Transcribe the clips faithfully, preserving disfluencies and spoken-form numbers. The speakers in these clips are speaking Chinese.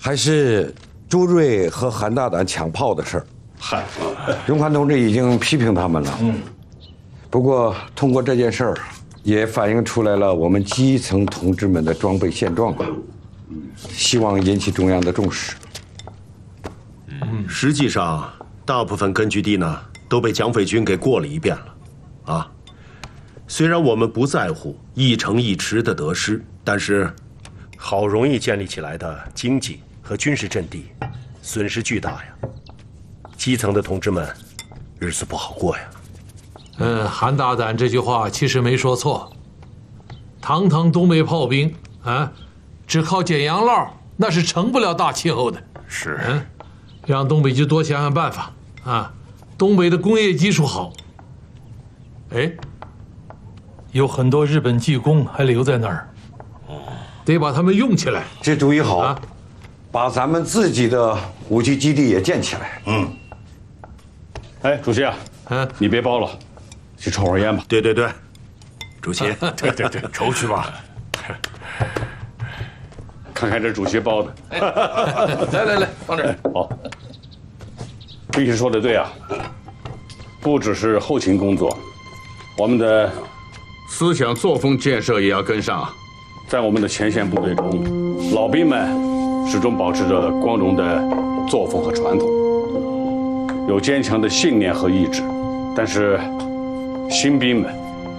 还是朱瑞和韩大胆抢炮的事儿。嗨，荣宽同志已经批评他们了。嗯。不过通过这件事儿，也反映出来了我们基层同志们的装备现状吧。希望引起中央的重视。 嗯，实际上，大部分根据地呢都被蒋匪军给过了一遍了，啊。虽然我们不在乎一城一池的得失，但是，好容易建立起来的经济和军事阵地，损失巨大呀。基层的同志们，日子不好过呀。 嗯，韩大胆这句话其实没说错。堂堂东北炮兵啊，只靠捡洋烙那是成不了大气候的。 是， 嗯，让东北就多想想办法啊。东北的工业基础好，哎，有很多日本技工还留在那儿，得把他们用起来。 这主意好啊，把咱们自己的武器基地也建起来。 嗯。哎，主席啊，嗯，你别包了。去抽会烟吧。 对对对，主席， 对对对，抽去吧。看看这主席包的。 来来来，放这儿。 好。律师说的对啊，不只是后勤工作，我们的思想作风建设也要跟上。在我们的前线部队中，老兵们始终保持着光荣的作风和传统，有坚强的信念和意志，但是。新兵们，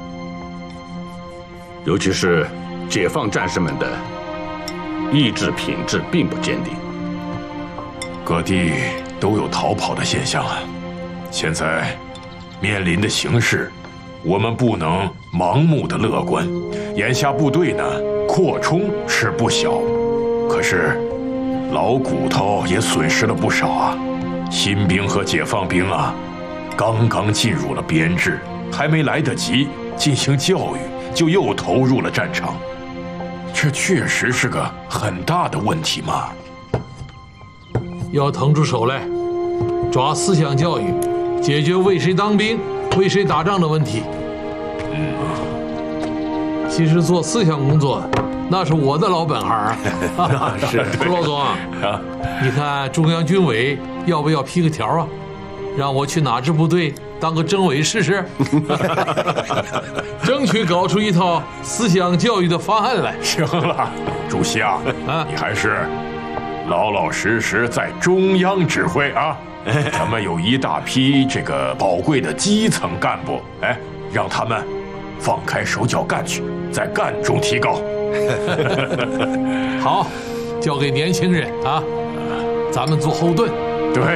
尤其是解放战士们的意志品质并不坚定， 各地都有逃跑的现象啊。现在面临的形势，我们不能盲目的乐观。眼下部队呢扩充是不小，可是老骨头也损失了不少啊。新兵和解放兵啊，刚刚进入了编制。还没来得及进行教育，就又投入了战场，这确实是个很大的问题嘛。 要腾出手来，抓思想教育，解决为谁当兵、为谁打仗的问题。嗯，其实做思想工作，那是我的老本行。 是， 朱老总啊，你看中央军委要不要批个条啊，让我去哪支部队？当个政委试试，争取搞出一套思想教育的方案来。 行了，主席啊，啊你还是老老实实在中央指挥啊。咱们有一大批这个宝贵的基层干部，哎，让他们放开手脚干去，在干中提高。 好，交给年轻人啊，咱们做后盾。 对。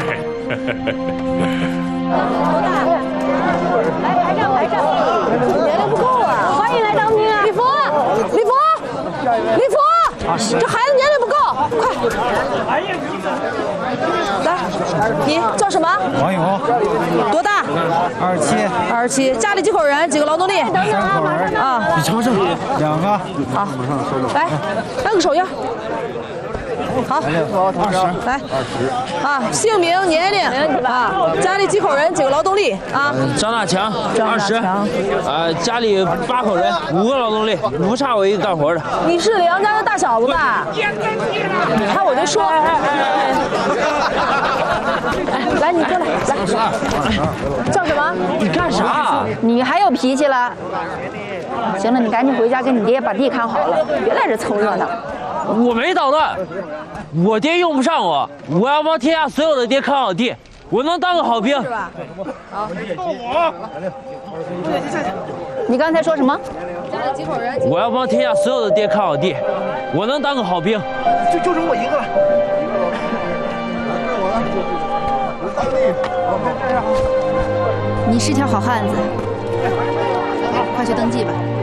来排上排上，年龄不够啊！欢迎来当兵啊！李福，李福，李福，这孩子年龄不够，快！来，你叫什么？ 王勇。 多大？ 二十七。 二十七。家里几口人？几个劳动力？ 三口人。 啊， 你尝尝。两个。 好，来，按个手印。好， 二十， 来，啊，姓名、年龄啊，家里几口人，几个劳动力啊？ 张大强，二十，呃，家里八口人，五个劳动力，不差我一个干活的。 你是梁家的大小子吧？你看我就说，来，你过来，来，叫什么？ 你干啥？ 你还有脾气了？行了，你赶紧回家跟你爹把地看好了，别在这凑热闹。 我没捣乱，我爹用不上我，我要帮天下所有的爹看好地，我能当个好兵。是吧？好，我。 你刚才说什么？ 家里几口人？我要帮天下所有的爹看好地，我能当个好兵。 就就剩我一个了。 你是条好汉子，快去登记吧。